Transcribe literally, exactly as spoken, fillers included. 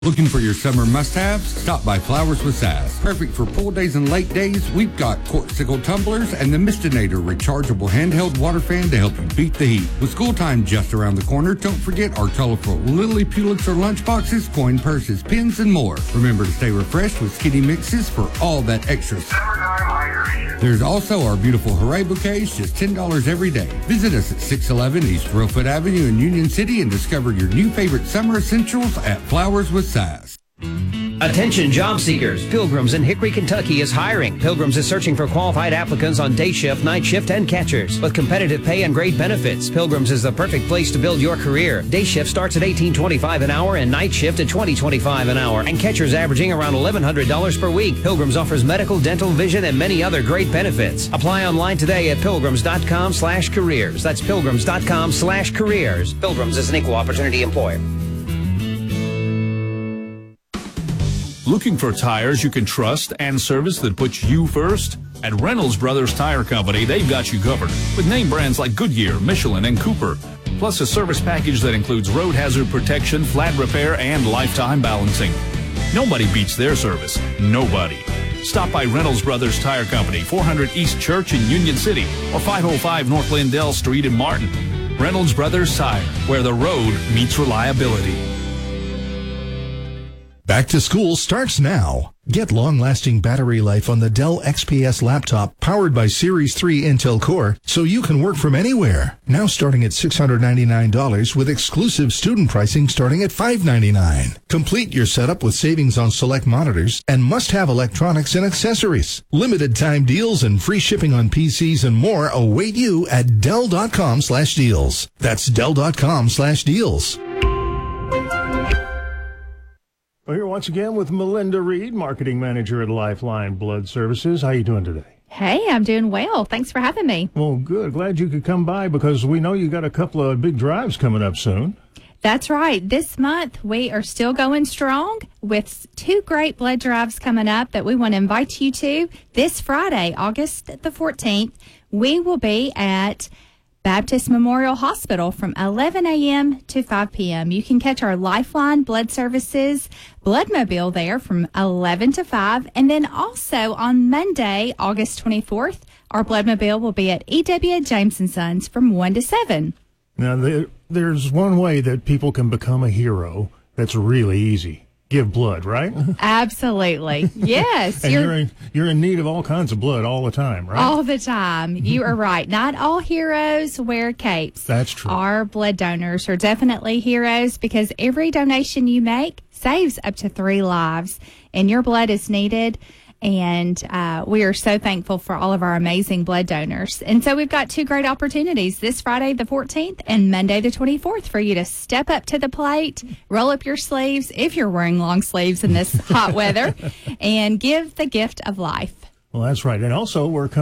Looking for your summer must-haves? Stop by Flowers with Sass. Perfect for pool days and lake days, we've got Corksicle tumblers and the Mistinator rechargeable handheld water fan to help you beat the heat. With school time just around the corner, don't forget our colorful Lily Pulitzer lunchboxes, coin purses, pins, and more. Remember to stay refreshed with skinny mixes for all that extra. There's also our beautiful Hooray bouquets, just ten dollars every day. Visit us at six eleven East Reelfoot Avenue in Union City and discover your new favorite summer essentials at Flowers with Sass. Attention job seekers. Pilgrims in Hickory, Kentucky is hiring. Pilgrims is searching for qualified applicants on day shift, night shift, and catchers. With competitive pay and great benefits, Pilgrims is the perfect place to build your career. Day shift starts at eighteen twenty-five an hour and night shift at twenty twenty-five an hour. And catchers averaging around eleven hundred dollars per week. Pilgrims offers medical, dental, vision, and many other great benefits. Apply online today at pilgrims.com slash careers. That's pilgrims.com slash careers. Pilgrims is an equal opportunity employer. Looking for tires you can trust and service that puts you first? At Reynolds Brothers Tire Company, they've got you covered with name brands like Goodyear, Michelin, and Cooper, plus a service package that includes road hazard protection, flat repair, and lifetime balancing. Nobody beats their service. Nobody. Stop by Reynolds Brothers Tire Company, four hundred East Church in Union City, or five oh five North Lindell Street in Martin. Reynolds Brothers Tire, where the road meets reliability. Back to school starts now. Get long-lasting battery life on the Dell X P S laptop powered by Series three Intel Core so you can work from anywhere. Now starting at six hundred ninety-nine dollars with exclusive student pricing starting at five hundred ninety-nine dollars. Complete your setup with savings on select monitors and must-have electronics and accessories. Limited time deals and free shipping on P Cs and more await you at Dell.com slash deals. That's Dell.com slash deals. We're here once again with Melinda Reed, Marketing Manager at Lifeline Blood Services. How you doing today? Hey, I'm doing well. Thanks for having me. Well, good. Glad you could come by because we know you got a couple of big drives coming up soon. That's right. This month, we are still going strong with two great blood drives coming up that we want to invite you to. This Friday, August the fourteenth, we will be at Baptist Memorial Hospital from eleven a.m. to five p.m. You can catch our Lifeline Blood Services Bloodmobile there from eleven to five. And then also on Monday, August twenty-fourth, our Bloodmobile will be at E W. James and Sons from one to seven. Now, there, there's one way that people can become a hero that's really easy. Give blood, right? Absolutely. Yes. And you're, you're, in, you're in need of all kinds of blood all the time, right? All the time. You are right. Not all heroes wear capes. That's true. Our blood donors are definitely heroes because every donation you make saves up to three lives, and your blood is needed. And uh, we are so thankful for all of our amazing blood donors. And so we've got two great opportunities this Friday the fourteenth and Monday the twenty-fourth for you to step up to the plate, roll up your sleeves if you're wearing long sleeves in this hot weather, and give the gift of life. Well, that's right. And also, we're coming